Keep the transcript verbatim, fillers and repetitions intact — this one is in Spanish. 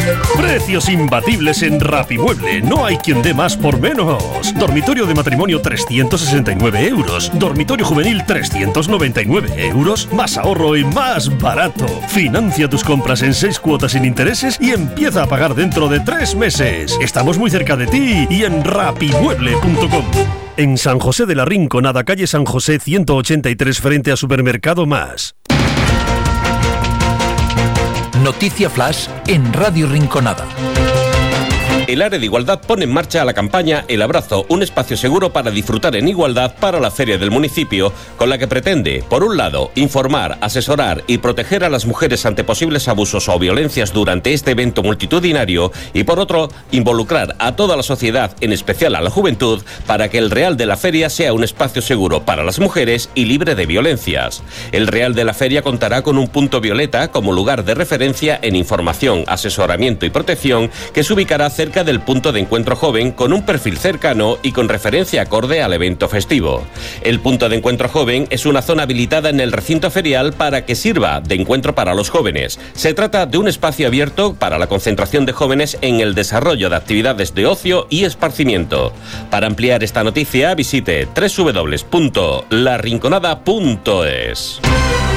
Precios imbatibles en Rapimueble. No hay quien dé más por menos. Dormitorio de matrimonio trescientos sesenta y nueve euros. Dormitorio juvenil trescientos noventa y nueve euros. Más ahorro y más barato. Financia tus compras en seis cuotas sin intereses y empieza a pagar dentro de tres meses. Estamos muy cerca de ti y en rapimueble punto com. En San José de la Rinconada, calle San José ciento ochenta y tres, frente a Supermercado Más. Noticia Flash en Radio Rinconada. El Área de Igualdad pone en marcha la campaña El Abrazo, un espacio seguro para disfrutar en igualdad para la feria del municipio, con la que pretende, por un lado, informar, asesorar y proteger a las mujeres ante posibles abusos o violencias durante este evento multitudinario, y por otro, involucrar a toda la sociedad, en especial a la juventud, para que el Real de la Feria sea un espacio seguro para las mujeres y libre de violencias. El Real de la Feria contará con un punto violeta como lugar de referencia en información, asesoramiento y protección, que se ubicará cerca del punto de encuentro joven, con un perfil cercano y con referencia acorde al evento festivo. El punto de encuentro joven es una zona habilitada en el recinto ferial para que sirva de encuentro para los jóvenes. Se trata de un espacio abierto para la concentración de jóvenes en el desarrollo de actividades de ocio y esparcimiento. Para ampliar esta noticia, visite doble u doble u doble u punto la rinconada punto es.